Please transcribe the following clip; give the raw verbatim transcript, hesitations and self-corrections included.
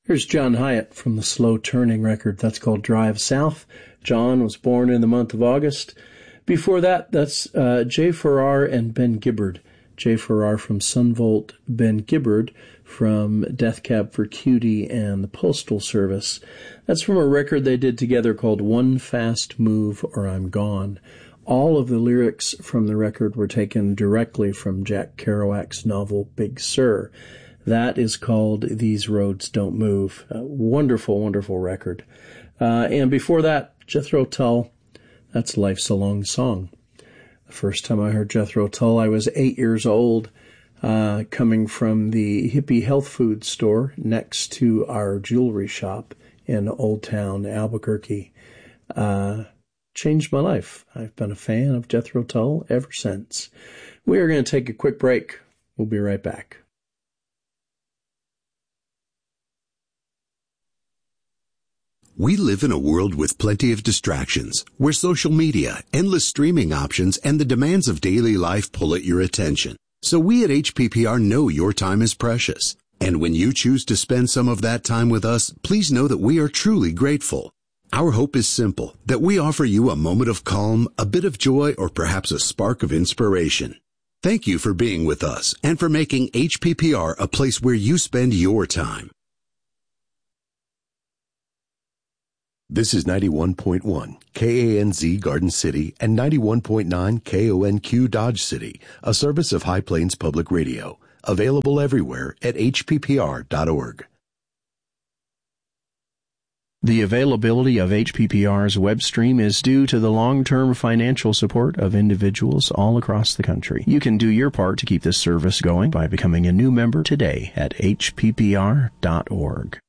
Here's John Hyatt from the Slow Turning record. That's called Drive South. John was born in the month of August. Before that, that's uh, Jay Farrar and Ben Gibbard. Jay Farrar from Sunvolt, Ben Gibbard from Death Cab for Cutie and the Postal Service. That's from a record they did together called One Fast Move or I'm Gone. All of the lyrics from the record were taken directly from Jack Kerouac's novel Big Sur. That is called These Roads Don't Move. A wonderful, wonderful record. Uh, and before that, Jethro Tull, that's Life's a Long Song. The first time I heard Jethro Tull, I was eight years old, uh, coming from the hippie health food store next to our jewelry shop in Old Town, Albuquerque. Uh, changed my life. I've been a fan of Jethro Tull ever since. We are going to take a quick break. We'll be right back. We live in a world with plenty of distractions, where social media, endless streaming options, and the demands of daily life pull at your attention. So we at H P P R know your time is precious. And when you choose to spend some of that time with us, please know that we are truly grateful. Our hope is simple, that we offer you a moment of calm, a bit of joy, or perhaps a spark of inspiration. Thank you for being with us and for making H P P R a place where you spend your time. This is ninety-one point one K A N Z Garden City and ninety-one point nine K O N Q Dodge City, a service of High Plains Public Radio, available everywhere at H P P R dot org. The availability of H P P R's web stream is due to the long-term financial support of individuals all across the country. You can do your part to keep this service going by becoming a new member today at H P P R dot org.